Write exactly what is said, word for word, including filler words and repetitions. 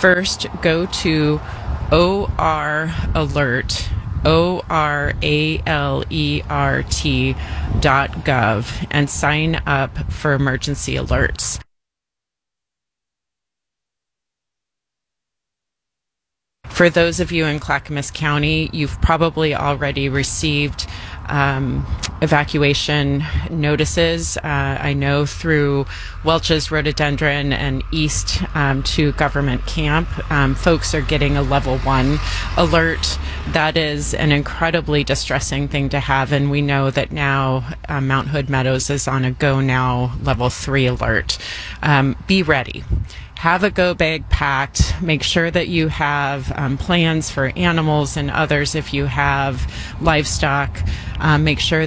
First, go to O R Alert, O R A L E R T dot gov, and sign up for emergency alerts. For those of you in Clackamas County, you've probably already received um, evacuation notices. Uh, I know through Welch's Rhododendron and east um, to Government Camp, um, folks are getting a level one alert. That is an incredibly distressing thing to have, and we know that now uh, Mount Hood Meadows is on a go now level three alert. Um, be ready. Have a go bag packed. Make sure that you have um, plans for animals and others if you have livestock. Um, make sure